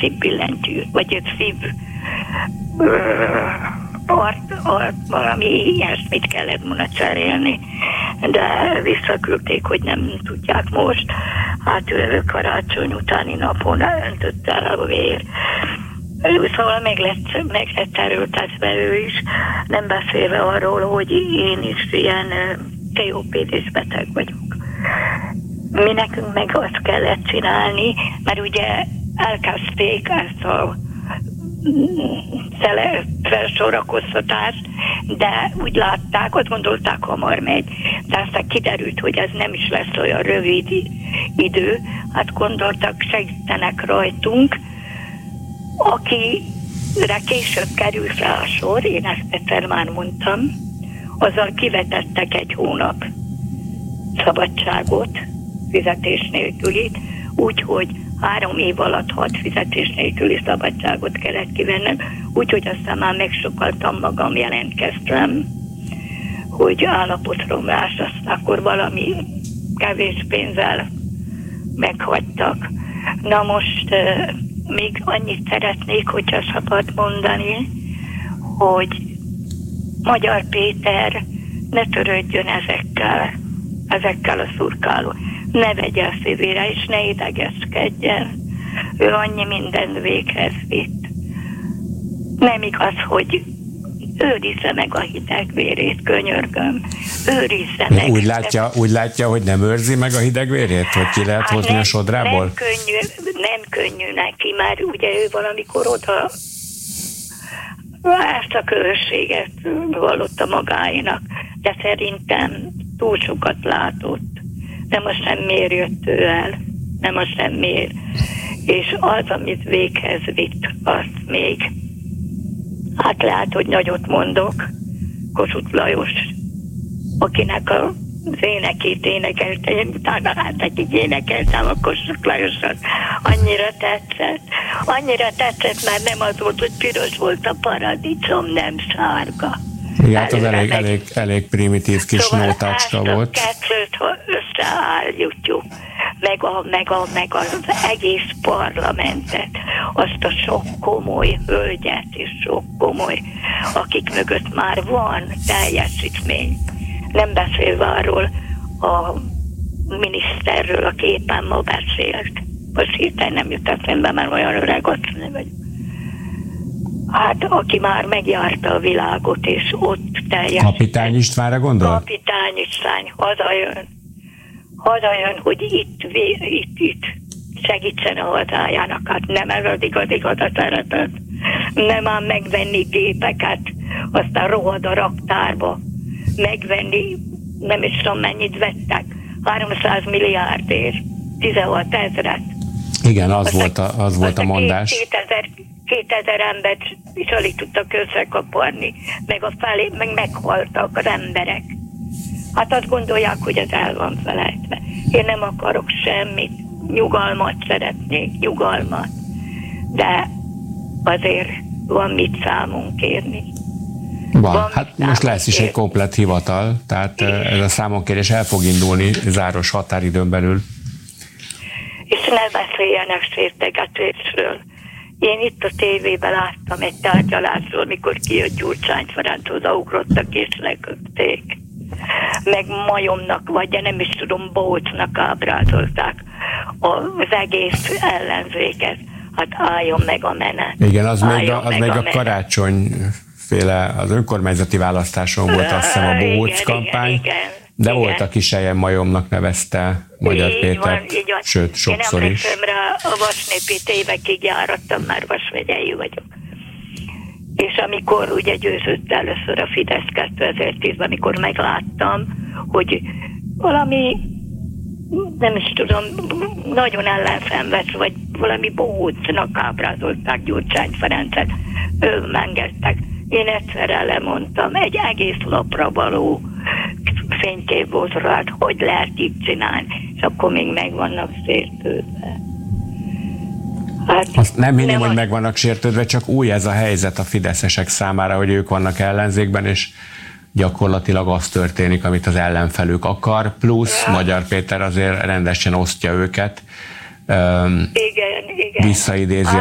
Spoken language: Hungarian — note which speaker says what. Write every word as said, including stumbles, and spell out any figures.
Speaker 1: szívbillentyű, vagy egy szív art, art, valami ilyesmit kellett volna cserélni, de visszaküldték, hogy nem tudják most. Hát ő karácsony utáni napon öntött el a vér. Ő szóval meg lett, meg lett erőltetve ő is, nem beszélve arról, hogy én is ilyen cé o pé dés beteg vagyok. Mi nekünk meg azt kellett csinálni, mert ugye elkezdték ezt a felsorakoztatást, de úgy látták, azt gondolták, hamar megy. De aztán kiderült, hogy ez nem is lesz olyan rövid idő. Hát gondoltak, segítenek rajtunk, akire később került rá a sor, én ezt egyszer már mondtam, azzal kivetettek egy hónap szabadságot, fizetés nélkülit, úgyhogy három év alatt hat fizetés nélküli szabadságot kellett kivennem, úgyhogy aztán már megsokaltam magam, jelentkeztem, hogy állapotromlás, azt akkor valami kevés pénzzel meghagytak. Na most euh, még annyit szeretnék, hogyha szabad mondani, hogy Magyar Péter ne törődjön ezekkel, ezekkel a szurkáló. Ne vegye a szívére, és ne idegeskedjen. Ő annyi minden véghez vitt. Nem igaz, hogy őrizze meg a hideg vérét, könyörgöm. Őrizze meg.
Speaker 2: Úgy látja, úgy látja, hogy nem őrzi meg a hideg vérét? Hogy ki lehet hozni nem, a sodrából?
Speaker 1: Nem könnyű, nem könnyű neki, már ugye ő valamikor oda ezt a közösséget vallotta magáénak, de szerintem túl sokat látott. Nem most nem miért jött ő el, nem most nem miért. És az, amit véghez vitt, azt még, hát lehet, hogy nagyot mondok, Kossuth Lajos, akinek a az énekét énekeltem, utána hát nekik énekeltem a Kossuth Lajosat. Annyira tetszett. Annyira tetszett, mert nem az volt, hogy piros volt a paradicsom, nem sárga.
Speaker 2: Igen, hát az elég, elég, elég primitív kis szóval nótácska volt.
Speaker 1: Szóval kettőt összeállítjuk, meg, a, meg, a, meg az egész parlamentet, azt a sok komoly hölgyet és sok komoly, akik mögött már van teljesítmény. Nem beszélve arról a miniszterről, aki éppen ma beszélt. Most hirtelen nem jut eszembe, mert olyan öreg azt vagy. Hát, aki már megjárta a világot, és ott teljes...
Speaker 2: Kapitány Istvánra gondol?
Speaker 1: Kapitány István, hazajön. Hazajön, hogy itt, itt, itt segítsen a hazájának. Hát nem ez az igazi hazaszeretet. Nem ám megvenni gépeket, aztán rohad a raktárba. Megvenni, nem is tudom mennyit vettek, háromszáz milliárdért, tizenhat ezret.
Speaker 2: Igen, az aztán, volt a, az volt a mondás.
Speaker 1: kétezer embert is alig tudtak összekaparni, meg, a felé, meg meghaltak az emberek. Hát azt gondolják, hogy ez el van felejtve. Én nem akarok semmit, nyugalmat szeretnék, nyugalmat. De azért van mit számon kérni.
Speaker 2: Van. Van. Hát most lesz is egy komplett hivatal, tehát ez a számonkérés el fog indulni záros határidőn belül.
Speaker 1: És ne beszéljenek sértegetésről. Én itt a tévében láttam egy tárgyalásról, mikor kijött Gyurcsány Ferenc, odaugrottak és leköpték. Meg majomnak, vagy de nem is tudom, bócnak ábrázolták az egész ellenzéket. Hát álljon meg a menet.
Speaker 2: Igen, az még a, az még a, a karácsony féle, az önkormányzati választáson volt azt hiszem a bohóc kampány, igen, igen, de igen. Volt, aki Selyem majomnak nevezte Magyar Pétert, sőt, sokszor is. Én emlékszem rá, a vasnépi évekig járattam, már vasmegyei vagyok. És amikor ugye győzött először a Fidesz kétezer-tízben, amikor megláttam, hogy valami, nem is tudom, nagyon ellenszenves, vagy valami bohócnak ábrázolták Gyurcsány Ferencet, ölmengettek. Én egyszerre lemondtam, egy egész lapra való fénykép volt rá, hogy lehet így csinálni, és akkor még meg vannak sértődve. Hát, azt nem hinném, hogy meg vannak sértődve, csak új ez a helyzet a fideszesek számára, hogy ők vannak ellenzékben, és gyakorlatilag az történik, amit az ellenfelük akar, plusz ja. Magyar Péter azért rendesen osztja őket,
Speaker 1: igen, igen.
Speaker 2: visszaidézi